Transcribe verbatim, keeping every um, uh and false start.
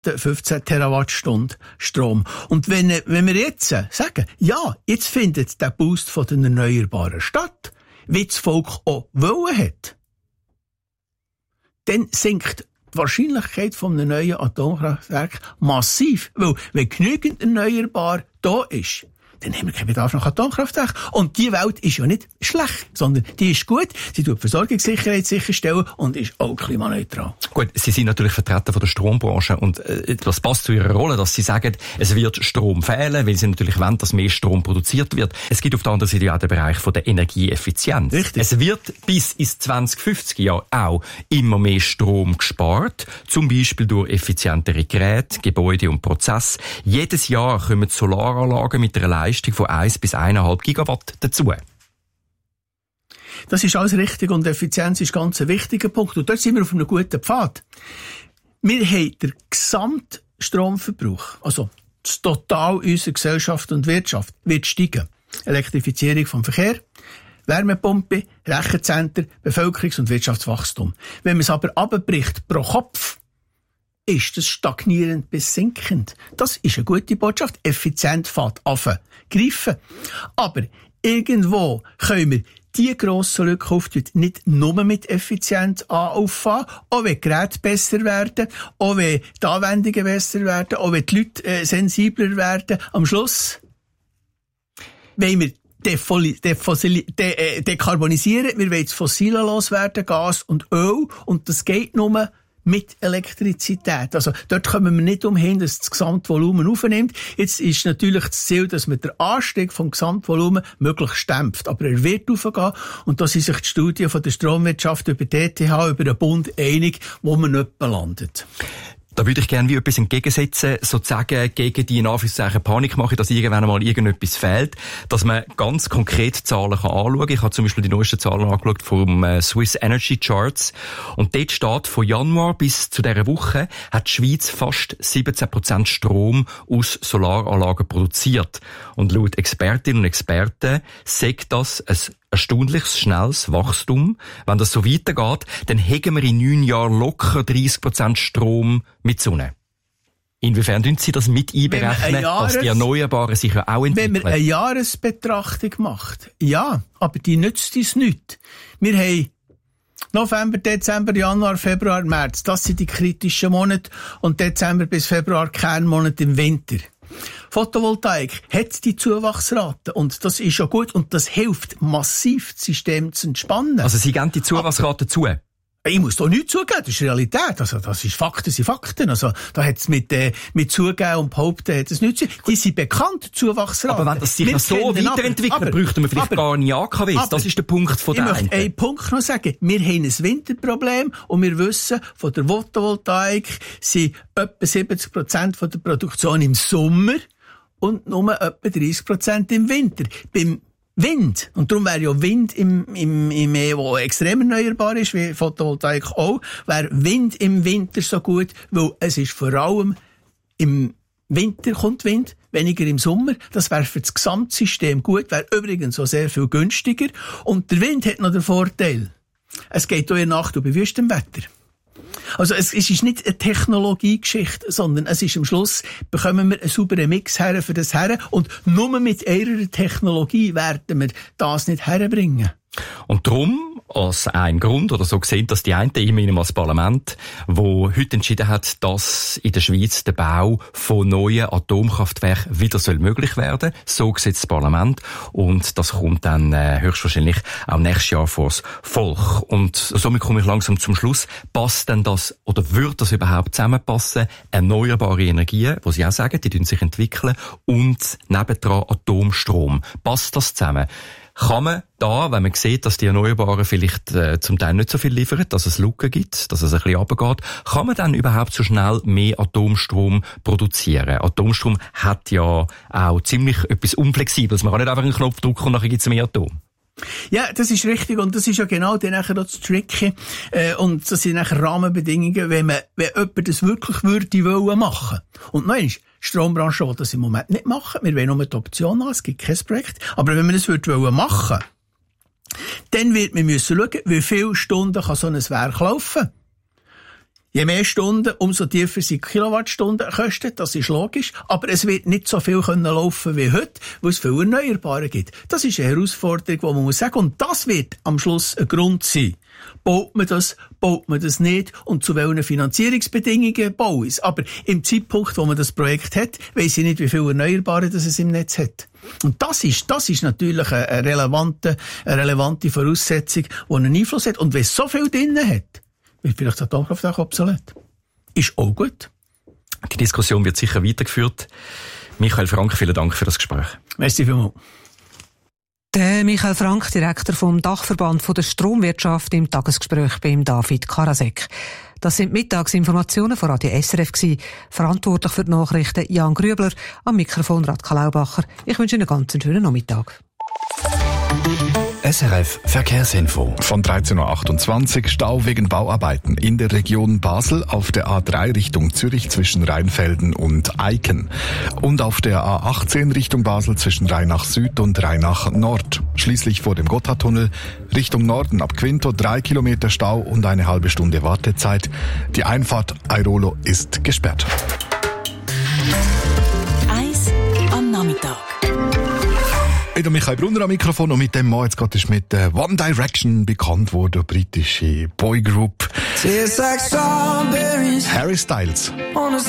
fünfzehn Terawattstunden Strom. Und wenn, wenn wir jetzt sagen, ja, jetzt findet der Boost von den Erneuerbaren statt, wie das Volk auch wollen hat, dann sinkt die Wahrscheinlichkeit von einem neuen Atomkraftwerk massiv. Weil, wenn genügend erneuerbar da ist, dann haben wir keinen Bedarf nach Atomkraftwerk. Und die Welt ist ja nicht schlecht, sondern die ist gut. Sie tut Versorgungssicherheit sicherstellen und ist auch klimaneutral. Gut, Sie sind natürlich Vertreter von der Strombranche und äh, das passt zu Ihrer Rolle, dass Sie sagen, es wird Strom fehlen, weil Sie natürlich wollen, dass mehr Strom produziert wird. Es gibt auf der anderen Seite auch den Bereich von der Energieeffizienz. Richtig. Es wird bis ins zwanzig fünfzig ja auch immer mehr Strom gespart, zum Beispiel durch effizientere Geräte, Gebäude und Prozesse. Jedes Jahr kommen Solaranlagen mit einer Leistung von eins bis eins Komma fünf Gigawatt dazu. Das ist alles richtig und Effizienz ist ganz ein wichtiger Punkt. Und dort sind wir auf einem guten Pfad. Wir haben den Gesamtstromverbrauch, also das Total unserer Gesellschaft und Wirtschaft, wird steigen. Elektrifizierung vom Verkehr, Wärmepumpe, Rechenzentren, Bevölkerungs- und Wirtschaftswachstum. Wenn man es aber abbricht pro Kopf, ist das stagnierend bis sinkend. Das ist eine gute Botschaft. Effizient fährt an greifen. Aber irgendwo können wir die grossen Lücke auftun, nicht nur mit Effizienz auffahren, auch wenn die Geräte besser werden, auch wenn die Anwendungen besser werden, auch wenn die Leute äh, sensibler werden. Am Schluss wollen wir defoli- defosili- de- äh, dekarbonisieren, wir wollen das Fossile loswerden, Gas und Öl, und das geht nur mit Elektrizität. Also dort kommen wir nicht umhin, dass das Gesamtvolumen aufnimmt. Jetzt ist natürlich das Ziel, dass man den Anstieg vom Gesamtvolumen möglichst dämpft. Aber er wird aufgehen. Und da sind sich die Studien von der Stromwirtschaft über die E T H, über den Bund einig, wo man nicht landet. Da würde ich gerne wie etwas entgegensetzen, sozusagen gegen die in Anführungszeichen Panikmache, dass irgendwann einmal irgendetwas fehlt, dass man ganz konkret Zahlen kann anschauen kann. Ich habe zum Beispiel die neuesten Zahlen angeschaut vom äh, Swiss Energy Charts, und dort steht, von Januar bis zu dieser Woche hat die Schweiz fast siebzehn Prozent Strom aus Solaranlagen produziert. Und laut Expertinnen und Experten sagt das ein erstaunliches, schnelles Wachstum. Wenn das so weitergeht, dann hätten wir in neun Jahren locker dreißig Prozent Strom mit Sonne. Inwiefern tun Sie das mit einberechnen, Jahres- dass die Erneuerbaren sich ja auch entwickeln? Wenn man eine Jahresbetrachtung macht, ja, aber die nützt uns nichts. Wir haben November, Dezember, Januar, Februar, März. Das sind die kritischen Monate. Und Dezember bis Februar Kernmonate im Winter. Photovoltaik hat die Zuwachsrate und das ist ja gut und das hilft massiv, das System zu entspannen. Also Sie geben die Zuwachsrate zu? Ich muss da nichts zugeben, das ist Realität. Also, das ist Fakten, sind Fakten. Also, da hat's mit, äh, mit zugeben und behaupten, hat es nichts zu tun. Die sind bekannt, Zuwachsraten. Aber wenn das sich noch so weiterentwickelt, bräuchten wir vielleicht aber, gar nicht A K Ws. Das ist der Punkt von der einen. Ich möchte einen Punkt noch sagen. Wir haben ein Winterproblem und wir wissen, von der Photovoltaik sind etwa siebzig Prozent von der Produktion im Sommer und nur etwa dreißig Prozent im Winter. Beim Wind. Und darum wäre ja Wind im, im, im, wo extrem erneuerbar ist, wie Photovoltaik auch, wäre Wind im Winter so gut, weil es ist vor allem im Winter kommt Wind, weniger im Sommer. Das wäre für das Gesamtsystem gut, wäre übrigens auch sehr viel günstiger. Und der Wind hat noch den Vorteil, es geht auch in der Nacht über wüstem Wetter. Also es ist nicht eine Technologiegeschichte, sondern es ist am Schluss, bekommen wir einen sauberen Mix her für das her und nur mit ihrer Technologie werden wir das nicht herbringen. Und darum, als ein Grund, oder so gesehen, dass die einen immerhin als Parlament, wo heute entschieden hat, dass in der Schweiz der Bau von neuen Atomkraftwerken wieder soll möglich werden. So sieht das Parlament. Und das kommt dann äh, höchstwahrscheinlich auch nächstes Jahr vors Volk. Und somit komme ich langsam zum Schluss. Passt denn das, oder wird das überhaupt zusammenpassen? Erneuerbare Energien, wo Sie auch sagen, die tun sich entwickeln, und nebendran Atomstrom. Passt das zusammen? Kann man da, wenn man sieht, dass die Erneuerbaren vielleicht äh, zum Teil nicht so viel liefern, dass es Lücken gibt, dass es ein bisschen runtergeht, kann man dann überhaupt so schnell mehr Atomstrom produzieren? Atomstrom hat ja auch ziemlich etwas Unflexibles. Man kann nicht einfach einen Knopf drücken und nachher gibt es mehr Atom. Ja, das ist richtig und das ist ja genau dann nachher das Tricky äh, und das sind nachher Rahmenbedingungen, wenn man, wenn jemand das wirklich würde wollen machen. Und noch eins, die Strombranche will das im Moment nicht machen, wir wollen nur die Option haben, es gibt kein Projekt, aber wenn man das würde wollen machen, dann wird man müssen schauen, wie viele Stunden kann so ein Werk laufen. Je mehr Stunden, umso tiefer sind Kilowattstundenkosten, das ist logisch. Aber es wird nicht so viel können laufen wie heute, weil es viel Erneuerbare gibt. Das ist eine Herausforderung, die man muss sagen. Und das wird am Schluss ein Grund sein. Baut man das, baut man das nicht und zu welchen Finanzierungsbedingungen baut es. Aber im Zeitpunkt, wo man das Projekt hat, weiss ich nicht, wie viel Erneuerbare das es im Netz hat. Und das ist, das ist natürlich eine, eine, relevante, eine relevante Voraussetzung, die einen Einfluss hat. Und wenn es so viel drin hat, wird vielleicht das Atomkraft auch obsolet. Ist auch gut. Die Diskussion wird sicher weitergeführt. Michael Frank, vielen Dank für das Gespräch. Merci vielmals. Der Michael Frank, Direktor vom Dachverband der Stromwirtschaft, im Tagesgespräch beim David Karasek. Das sind Mittagsinformationen von Radio S R F gewesen. Verantwortlich für die Nachrichten Jan Grübler, am Mikrofon Radka Laubacher. Ich wünsche Ihnen einen ganz schönen Nachmittag. S R F Verkehrsinfo. Von dreizehn Uhr achtundzwanzig Stau wegen Bauarbeiten in der Region Basel auf der A drei Richtung Zürich zwischen Rheinfelden und Eiken. Und auf der A achtzehn Richtung Basel zwischen Rheinach Süd und Rheinach Nord. Schließlich vor dem Gotthardtunnel Richtung Norden ab Quinto drei Kilometer Stau und eine halbe Stunde Wartezeit. Die Einfahrt Airolo ist gesperrt. Eis am Nachmittag. Wieder Michael Brunner am Mikrofon und mit dem Mann jetzt gerade ist mit äh, One Direction bekannt wurde, britische Boygroup. Harry Styles.